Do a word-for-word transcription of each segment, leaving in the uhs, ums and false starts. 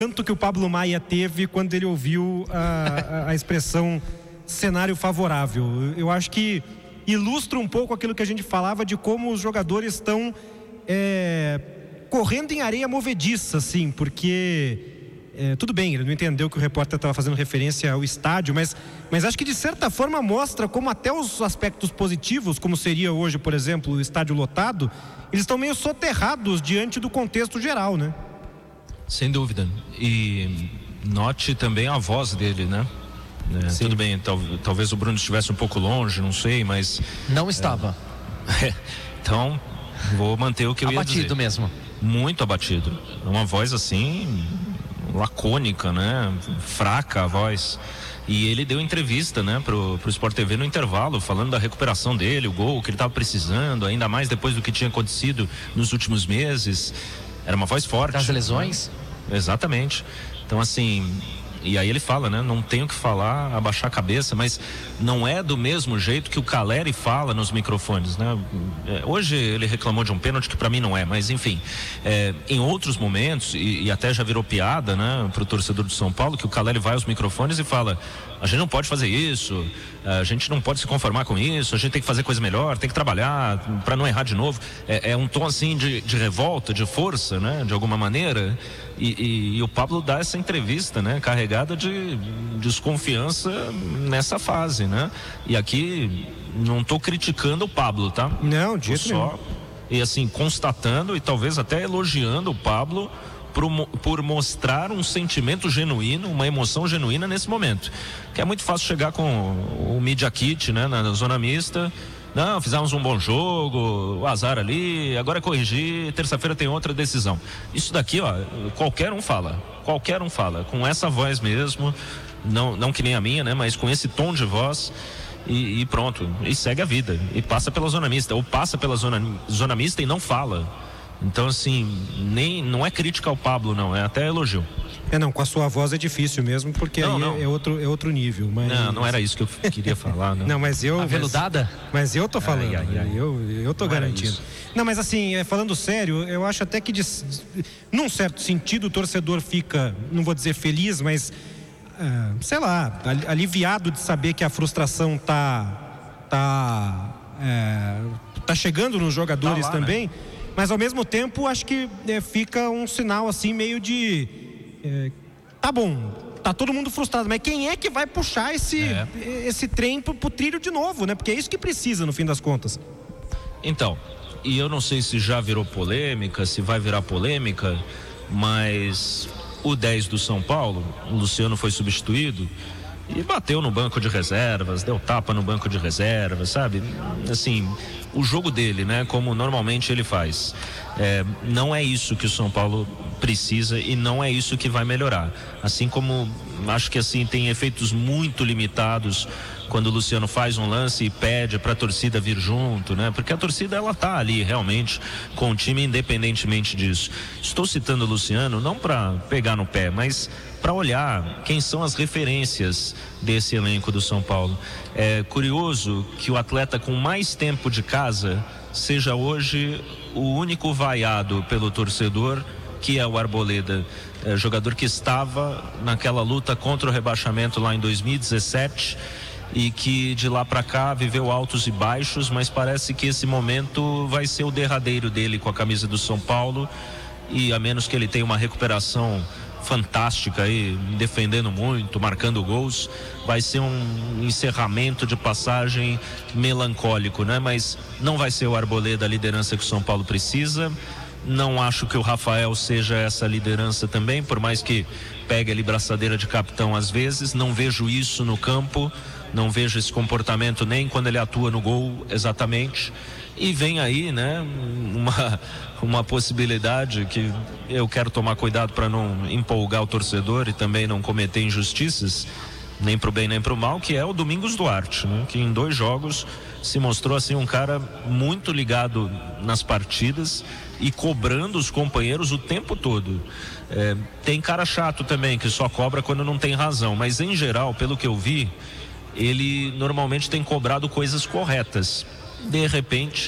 tanto que o Pablo Maia teve quando ele ouviu a, a, a expressão cenário favorável. Eu acho que ilustra um pouco aquilo que a gente falava de como os jogadores estão é, correndo em areia movediça, assim, porque é, tudo bem, ele não entendeu que o repórter estava fazendo referência ao estádio, mas, mas acho que de certa forma mostra como até os aspectos positivos, como seria hoje, por exemplo, o estádio lotado, eles estão meio soterrados diante do contexto geral, né? Sem dúvida. E note também a voz dele, né? É, tudo bem, tal, talvez o Bruno estivesse um pouco longe, não sei, mas... Não estava. É, então, vou manter o que eu abatido ia dizer. Mesmo. Muito abatido. Uma voz assim, lacônica, né? Fraca a voz. E ele deu entrevista, né, pro, pro Sport T V no intervalo, falando da recuperação dele, o gol que ele estava precisando, ainda mais depois do que tinha acontecido nos últimos meses. Era uma voz forte. Das lesões? Né? Exatamente. Então, assim... E aí ele fala, né? Não tenho que falar, abaixar a cabeça, mas não é do mesmo jeito que o Caleri fala nos microfones, né? Hoje ele reclamou de um pênalti que para mim não é, mas enfim, é, em outros momentos, e, e até já virou piada, né? Pro torcedor do São Paulo, que o Caleri vai aos microfones e fala: a gente não pode fazer isso, a gente não pode se conformar com isso, a gente tem que fazer coisa melhor, tem que trabalhar para não errar de novo. É, é um tom assim de, de revolta, de força, né? De alguma maneira. E, e, e o Pablo dá essa entrevista, né? Carregada de desconfiança nessa fase, né? E aqui não estou criticando o Pablo, tá? Não, de jeito nenhum. Só, e assim, constatando e talvez até elogiando o Pablo por, por mostrar um sentimento genuíno, uma emoção genuína nesse momento. Que é muito fácil chegar com o Media Kit, né? Na zona mista. Não, fizemos um bom jogo, o azar ali, agora é corrigir, terça-feira tem outra decisão. Isso daqui, ó, qualquer um fala, qualquer um fala, com essa voz mesmo, não, não que nem a minha, né, mas com esse tom de voz e, e pronto, e segue a vida, e passa pela zona mista, ou passa pela zona, zona mista e não fala. Então, assim, nem, não é crítica ao Pablo, não, é até elogio. É, não, com a sua voz é difícil mesmo, porque não, aí não. É, é, outro, é outro nível. Mas... Não, não era isso que eu queria falar. Não, não mas eu... Aveludada? Mas, mas eu tô falando, ai, ai, ai. eu, eu tô não garantindo. Não, mas assim, falando sério, eu acho até que, de, num certo sentido, o torcedor fica, não vou dizer feliz, mas, uh, sei lá, aliviado de saber que a frustração tá, tá, é, tá chegando nos jogadores tá lá, também, né? Mas ao mesmo tempo, acho que é, fica um sinal assim, meio de... É, tá bom, tá todo mundo frustrado, mas quem é que vai puxar esse, é. esse trem pro, pro trilho de novo, né? Porque é isso que precisa no fim das contas. Então, e eu não sei se já virou polêmica, se vai virar polêmica, mas o dez do São Paulo, o Luciano, foi substituído e bateu no banco de reservas, deu tapa no banco de reservas, sabe? Assim, o jogo dele, né? Como normalmente ele faz. É, não é isso que o São Paulo precisa e não é isso que vai melhorar. Assim como acho que assim tem efeitos muito limitados quando o Luciano faz um lance e pede para a torcida vir junto, né? Porque a torcida ela tá ali realmente com o time independentemente disso. Estou citando o Luciano não para pegar no pé, mas para olhar quem são as referências desse elenco do São Paulo. É curioso que o atleta com mais tempo de casa seja hoje o único vaiado pelo torcedor, que é o Arboleda, é, jogador que estava naquela luta contra o rebaixamento lá em dois mil e dezessete e que de lá para cá viveu altos e baixos, mas parece que esse momento vai ser o derradeiro dele com a camisa do São Paulo, e a menos que ele tenha uma recuperação fantástica aí, defendendo muito, marcando gols, vai ser um encerramento de passagem melancólico, né? Mas não vai ser o Arboleda a liderança que o São Paulo precisa. Não acho que o Rafael seja essa liderança também, por mais que pegue ali braçadeira de capitão às vezes. Não vejo isso no campo, não vejo esse comportamento nem quando ele atua no gol exatamente. E vem aí, né, uma, uma possibilidade que eu quero tomar cuidado para não empolgar o torcedor e também não cometer injustiças, nem pro bem nem pro mal, que é o Domingos Duarte, né, que em dois jogos se mostrou assim um cara muito ligado nas partidas e cobrando os companheiros o tempo todo. É, tem cara chato também, que só cobra quando não tem razão, mas em geral, pelo que eu vi, ele normalmente tem cobrado coisas corretas. De repente,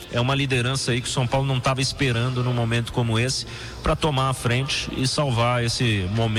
é uma liderança aí que o São Paulo não estava esperando num momento como esse para tomar a frente e salvar esse momento